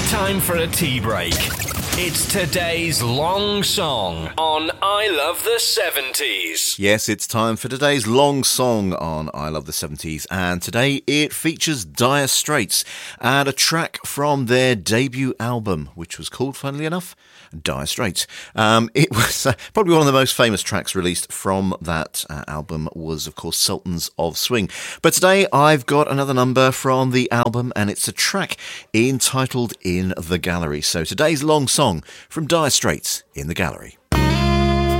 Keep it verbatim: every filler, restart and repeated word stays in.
Time for a tea break. It's today's long song on I Love the seventies. Yes, it's time for today's long song on I Love the seventies, and today it features Dire Straits and a track from their debut album, which was called, funnily enough, Dire Straits. Um, it was uh, probably one of the most famous tracks released from that uh, album was, of course, Sultans of Swing. But today I've got another number from the album, and it's a track entitled In the Gallery. So today's long song from Dire Straits, In the Gallery.